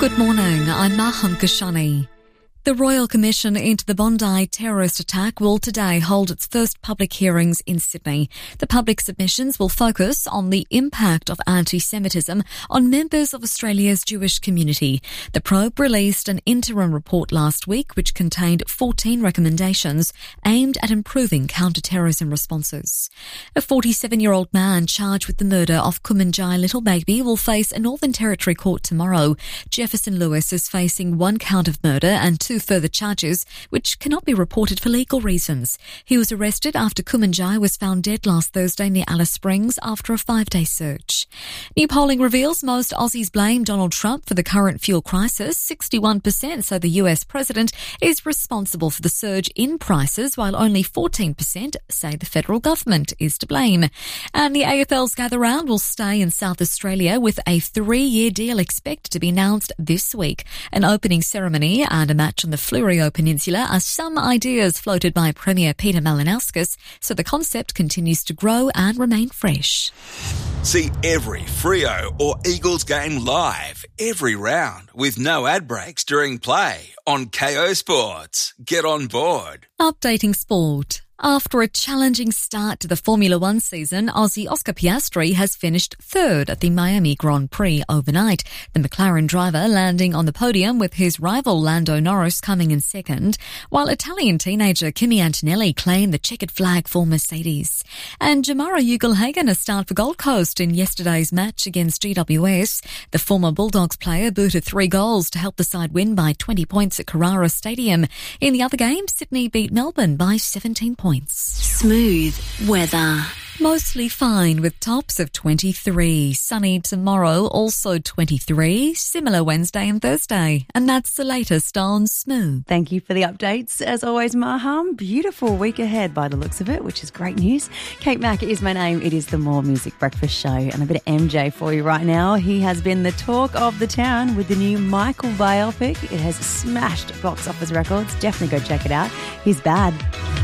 Good morning, I'm Maham Kashani. The Royal Commission into the Bondi terrorist attack will today hold its first public hearings in Sydney. The public submissions will focus on the impact of anti-Semitism on members of Australia's Jewish community. The probe released an interim report last week which contained 14 recommendations aimed at improving counter-terrorism responses. A 47-year-old man charged with the murder of Kumanjai little baby will face a Northern Territory court tomorrow. Jefferson Lewis is facing one count of murder and two further charges, which cannot be reported for legal reasons. He was arrested after Kumanjai was found dead last Thursday near Alice Springs after a 5-day search. New polling reveals most Aussies blame Donald Trump for the current fuel crisis. 61% say the US president is responsible for the surge in prices, while only 14% say the federal government is to blame. And the AFL's Gather Round will stay in South Australia with a 3-year deal expected to be announced this week. An opening ceremony and a match on the Fleurieu Peninsula are some ideas floated by Premier Peter Malinauskas, so the concept continues to grow and remain fresh. See every Freo or Eagles game live, every round, with no ad breaks during play on KO Sports. Get on board. Updating sport. After a challenging start to the Formula One season, Aussie Oscar Piastri has finished third at the Miami Grand Prix overnight. The McLaren driver landing on the podium with his rival Lando Norris coming in second, while Italian teenager Kimi Antonelli claimed the checkered flag for Mercedes. And Jamara Ugle-Hagan a start for Gold Coast in yesterday's match against GWS. The former Bulldogs player booted 3 goals to help the side win by 20 points at Carrara Stadium. In the other game, Sydney beat Melbourne by 17 points. Smooth weather. Mostly fine with tops of 23. Sunny tomorrow, also 23. Similar Wednesday and Thursday. And that's the latest on Smooth. Thank you for the updates. As always, Maham, beautiful week ahead by the looks of it, which is great news. Kate Mack is my name. It is the More Music Breakfast Show. And a bit of MJ for you right now. He has been the talk of the town with the new Michael biopic. It has smashed box office records. Definitely go check it out. He's bad.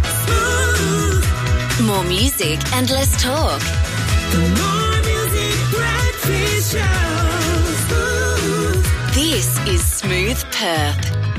More music and less talk. The More Music Breakfast Show. This is Smooth Perth.